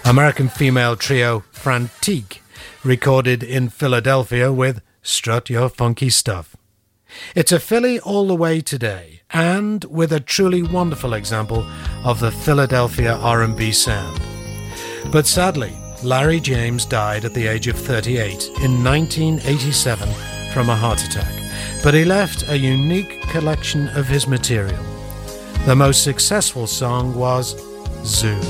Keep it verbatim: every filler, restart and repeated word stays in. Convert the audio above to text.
American female trio Frantique, recorded in Philadelphia with Strut Your Funky Stuff. It's a Philly all the way today, and with a truly wonderful example of the Philadelphia R and B sound. But sadly, Larry James died at the age of thirty-eight in nineteen eighty-seven from a heart attack, but he left a unique collection of his material. The most successful song was Zoo.